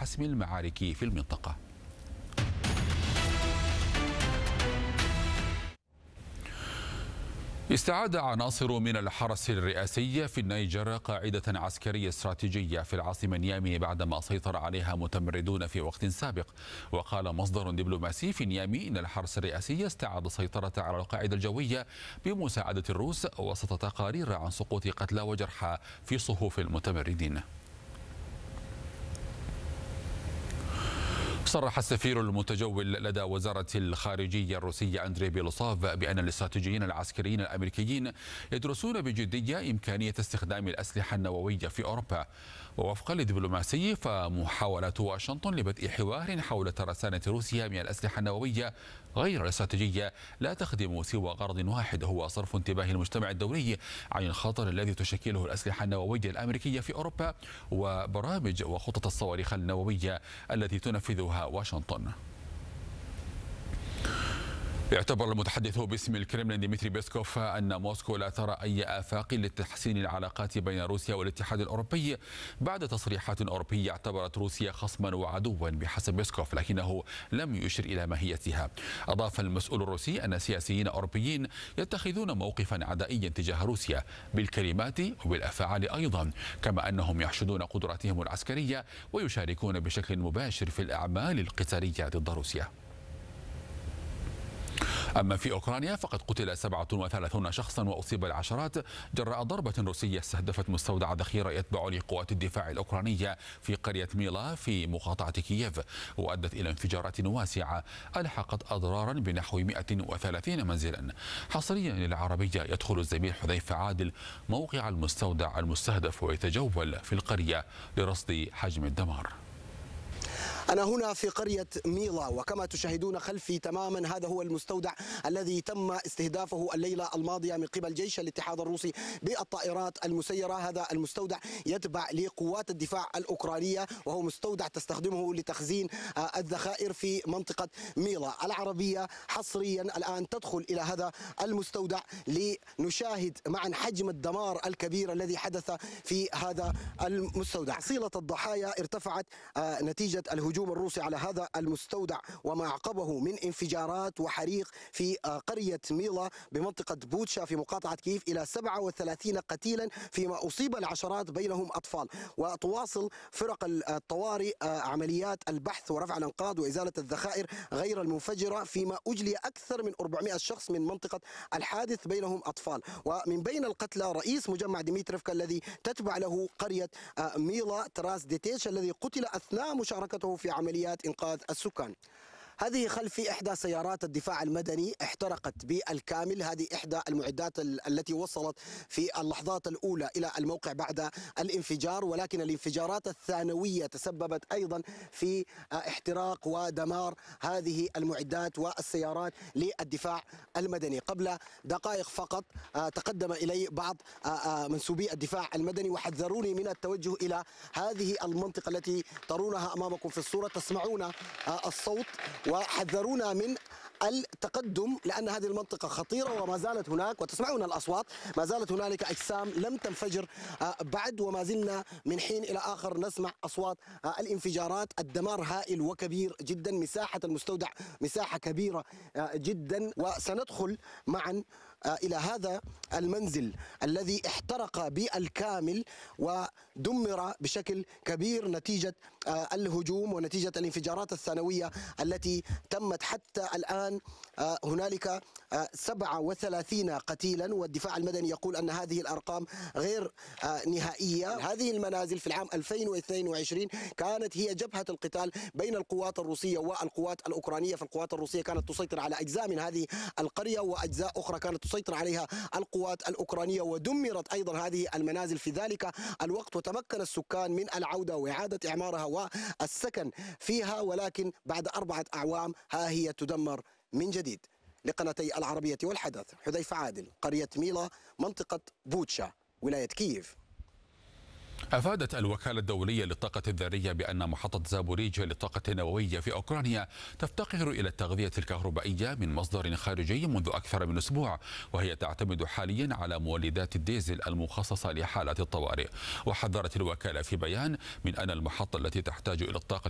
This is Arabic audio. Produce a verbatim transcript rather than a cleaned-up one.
لحسم المعارك في المنطقة. استعاد عناصر من الحرس الرئاسي في النيجر قاعدة عسكرية استراتيجية في العاصمة نيامي بعدما سيطر عليها متمردون في وقت سابق. وقال مصدر دبلوماسي في نيامي إن الحرس الرئاسي استعاد السيطرة على القاعدة الجوية بمساعدة الروس وسط تقارير عن سقوط قتلى وجرحى في صفوف المتمردين. صرح السفير المتجول لدى وزارة الخارجية الروسية أندري بيلوسوف بأن الاستراتيجيين العسكريين الأمريكيين يدرسون بجدية إمكانية استخدام الأسلحة النووية في أوروبا. ووفقا للدبلوماسي فمحاولة واشنطن لبدء حوار حول ترسانة روسيا من الأسلحة النووية غير الاستراتيجية لا تخدم سوى غرض واحد، هو صرف انتباه المجتمع الدولي عن الخطر الذي تشكله الأسلحة النووية الأمريكية في أوروبا وبرامج وخطط الصواريخ النووية التي تنفذها واشنطن. يعتبر المتحدث باسم الكرملين ديمتري بيسكوف أن موسكو لا ترى أي آفاق لتحسين العلاقات بين روسيا والاتحاد الأوروبي بعد تصريحات أوروبية اعتبرت روسيا خصما وعدوا بحسب بيسكوف، لكنه لم يشر إلى ماهيتها. أضاف المسؤول الروسي أن سياسيين أوروبيين يتخذون موقفا عدائيا تجاه روسيا بالكلمات وبالأفعال أيضا، كما أنهم يحشدون قدراتهم العسكرية ويشاركون بشكل مباشر في الأعمال القتالية ضد روسيا. أما في أوكرانيا فقد قتل سبعة وثلاثين شخصا وأصيب العشرات جراء ضربة روسية استهدفت مستودع ذخيرة يتبع لقوات الدفاع الأوكرانية في قرية ميلا في مقاطعة كييف، وأدت إلى انفجارات واسعة ألحقت أضرارا بنحو مئة وثلاثين منزلا. حصريا للعربية يدخل الزميل حذيفة عادل موقع المستودع المستهدف ويتجول في القرية لرصد حجم الدمار. أنا هنا في قرية ميلا، وكما تشاهدون خلفي تماما هذا هو المستودع الذي تم استهدافه الليلة الماضية من قبل جيش الاتحاد الروسي بالطائرات المسيرة. هذا المستودع يتبع لقوات الدفاع الأوكرانية، وهو مستودع تستخدمه لتخزين الذخائر في منطقة ميلا. العربية حصريا الآن تدخل إلى هذا المستودع لنشاهد معا حجم الدمار الكبير الذي حدث في هذا المستودع. حصيلة الضحايا ارتفعت نتيجة الهجوم الروسي على هذا المستودع وما أعقبه من انفجارات وحريق في قرية ميلا بمنطقة بوتشا في مقاطعة كييف إلى سبعة وثلاثين قتيلا، فيما أصيب العشرات بينهم أطفال. وتواصل فرق الطوارئ عمليات البحث ورفع الأنقاض وإزالة الذخائر غير المنفجرة، فيما أجلي أكثر من أربعمئة شخص من منطقة الحادث بينهم أطفال. ومن بين القتلى رئيس مجمع ديميتريفكا الذي تتبع له قرية ميلا تراس ديتيتش الذي قتل أثناء مشاركته في عمليات إنقاذ السكان. هذه خلفي إحدى سيارات الدفاع المدني احترقت بالكامل. هذه إحدى المعدات التي وصلت في اللحظات الأولى إلى الموقع بعد الانفجار، ولكن الانفجارات الثانوية تسببت أيضا في احتراق ودمار هذه المعدات والسيارات للدفاع المدني. قبل دقائق فقط تقدم إلي بعض منسوبي الدفاع المدني وحذروني من التوجه إلى هذه المنطقة التي ترونها أمامكم في الصورة، تسمعون الصوت، وحذرونا من التقدم لأن هذه المنطقة خطيرة وما زالت هناك، وتسمعون الأصوات، ما زالت هنالك أجسام لم تنفجر بعد، وما زلنا من حين إلى آخر نسمع أصوات الانفجارات. الدمار هائل وكبير جدا، مساحة المستودع مساحة كبيرة جدا. وسندخل معا إلى هذا المنزل الذي احترق بالكامل ودمر بشكل كبير نتيجة الهجوم ونتيجة الانفجارات الثانوية التي تمت حتى الآن. هنالك سبعة وثلاثين قتيلا، والدفاع المدني يقول أن هذه الأرقام غير نهائية. هذه المنازل في العام ألفين واثنين وعشرين كانت هي جبهة القتال بين القوات الروسية والقوات الأوكرانية، فالقوات الروسية كانت تسيطر على أجزاء من هذه القرية وأجزاء أخرى كانت تسيطر عليها القوات الأوكرانية، ودمرت أيضا هذه المنازل في ذلك الوقت، وتمكن السكان من العودة وإعادة إعمارها والسكن فيها، ولكن بعد أربعة أعوام ها هي تدمر من جديد. لقناتي العربية والحدث، حذيفة عادل، قرية ميلا، منطقة بوتشا، ولاية كييف. أفادت الوكالة الدولية للطاقة الذرية بأن محطة زابوريجيا للطاقة النووية في أوكرانيا تفتقر إلى التغذية الكهربائية من مصدر خارجي منذ أكثر من أسبوع، وهي تعتمد حاليا على مولدات الديزل المخصصة لحالات الطوارئ. وحذرت الوكالة في بيان من أن المحطة التي تحتاج إلى الطاقة